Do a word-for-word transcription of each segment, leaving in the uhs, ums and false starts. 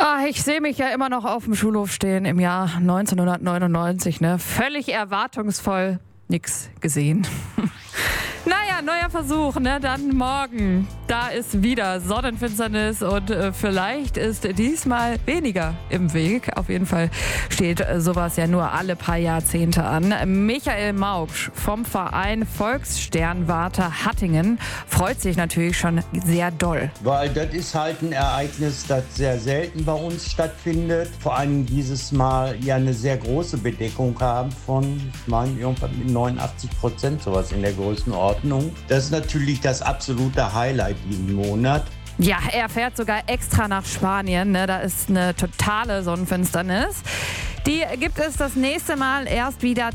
Ah, ich sehe mich ja immer noch auf dem Schulhof stehen im Jahr neunzehnhundertneunundneunzig, ne? Völlig erwartungsvoll, nix gesehen. Naja, neuer Versuch, ne? Dann morgen. Da ist wieder Sonnenfinsternis und äh, vielleicht ist diesmal weniger im Weg. Auf jeden Fall steht äh, sowas ja nur alle paar Jahrzehnte an. Michael Maugsch vom Verein Volkssternwarte Hattingen freut sich natürlich schon sehr doll. Weil das ist halt ein Ereignis, das sehr selten bei uns stattfindet. Vor allem dieses Mal ja eine sehr große Bedeckung haben von, ich meine, irgendwann mit neunundachtzig Prozent sowas in der Größenordnung. Das ist natürlich das absolute Highlight diesen Monat. Ja, er fährt sogar extra nach Spanien. Ne? Da ist eine totale Sonnenfinsternis. Die gibt es das nächste Mal erst wieder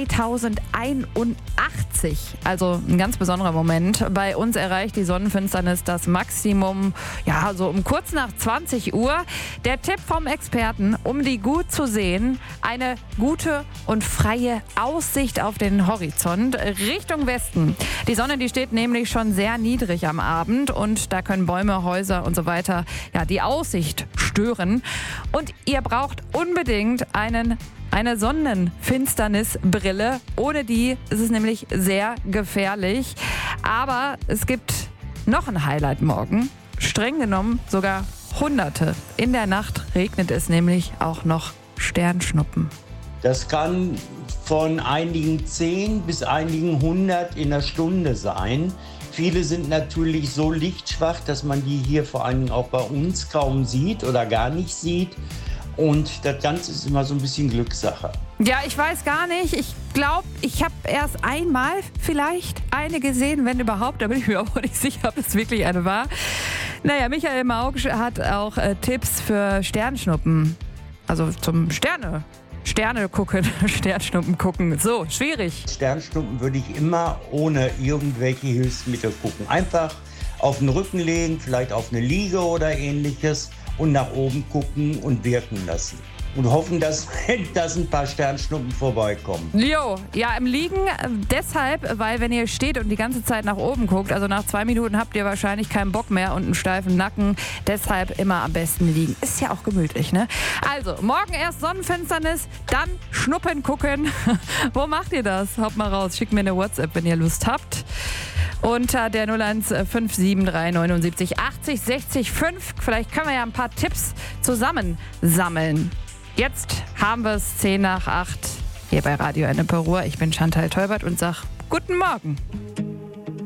zweitausendeinundachtzig. Also ein ganz besonderer Moment. Bei uns erreicht die Sonnenfinsternis das Maximum, ja, so um kurz nach zwanzig Uhr. Der Tipp vom Experten, um die gut zu sehen, eine gute und freie Aussicht auf den Horizont Richtung Westen. Die Sonne, die steht nämlich schon sehr niedrig am Abend und da können Bäume, Häuser und so weiter, ja, die Aussicht stören. Und ihr braucht unbedingt einen, eine Sonnenfinsternisbrille. Ohne die ist es nämlich sehr gefährlich. Aber es gibt noch ein Highlight morgen. Streng genommen sogar Hunderte. In der Nacht regnet es nämlich auch noch Sternschnuppen. Das kann von einigen zehn bis einigen hundert in der Stunde sein. Viele sind natürlich so lichtschwach, dass man die hier vor allem auch bei uns kaum sieht oder gar nicht sieht. Und das Ganze ist immer so ein bisschen Glückssache. Ja, ich weiß gar nicht. Ich glaube, ich habe erst einmal vielleicht eine gesehen, wenn überhaupt. Da bin ich mir auch nicht sicher, ob es wirklich eine war. Naja, Michael Maugsch hat auch äh, Tipps für Sternschnuppen. Also zum Sterne. Sterne gucken, Sternschnuppen gucken. So, schwierig. Sternschnuppen würde ich immer ohne irgendwelche Hilfsmittel gucken. Einfach auf den Rücken legen, vielleicht auf eine Liege oder ähnliches und nach oben gucken und wirken lassen. Und hoffen, dass, dass ein paar Sternschnuppen vorbeikommen. Jo, ja, im Liegen äh, deshalb, weil wenn ihr steht und die ganze Zeit nach oben guckt, also nach zwei Minuten habt ihr wahrscheinlich keinen Bock mehr und einen steifen Nacken. Deshalb immer am besten liegen. Ist ja auch gemütlich, ne? Also, morgen erst Sonnenfinsternis, dann Schnuppen gucken. Wo macht ihr das? Haut mal raus, schickt mir eine WhatsApp, wenn ihr Lust habt. Unter der null eins fünf sieben drei neunundsiebzig achtzig sechzig fünf. Vielleicht können wir ja ein paar Tipps zusammensammeln. Jetzt haben wir es zehn nach acht hier bei Radio Ennepe Ruhr. Ich bin Chantal Teubert und sag guten Morgen.